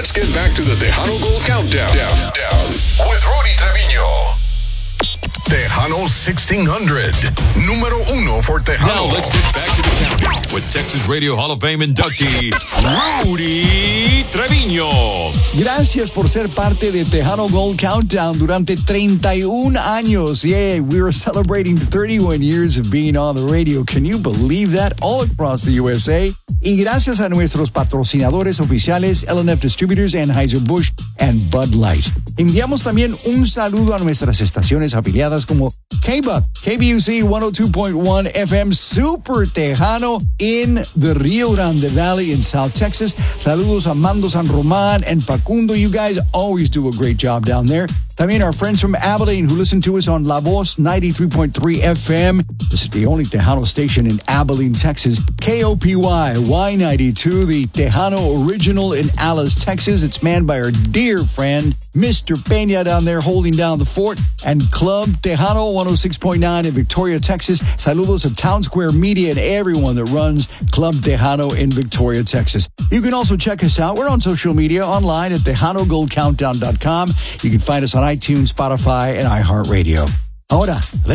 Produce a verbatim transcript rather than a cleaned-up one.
let's get back to the Tejano Gold Countdown. Down, down, with Rudy Treviño. Tejano sixteen hundred. Número uno for Tejano. Now let's get back to the countdown with Texas Radio Hall of Fame inductee, Rudy Treviño. Gracias por ser parte de Tejano Gold Countdown durante treinta y un años. Yeah, we were celebrating thirty-one years of being on the radio. Can you believe that? All across the U S A. Y gracias a nuestros patrocinadores oficiales, L N F Distributors, Anheuser-Busch, and Bud Light. Enviamos también un saludo a nuestras estaciones afiliadas como K-Buck, K B U C one oh two point one F M, Super Tejano in the Rio Grande Valley in South Texas. Saludos a Mando San Román and Facundo. You guys always do a great job down there. También our friends from Abilene who listen to us on La Voz ninety-three point three F M. This is the only Tejano station in Abilene, Texas. K O P Y Y ninety-two, the Tejano original in Alice, Texas. It's manned by our dear friend, Mister Peña down there holding down the fort. And Club Tejano one oh six point nine in Victoria, Texas. Saludos to Town Square Media and everyone that runs Club Tejano in Victoria, Texas. You can also check us out. We're on social media online at Tejano Gold Countdown dot com. You can find us on iTunes, Spotify, and iHeartRadio. Ahora,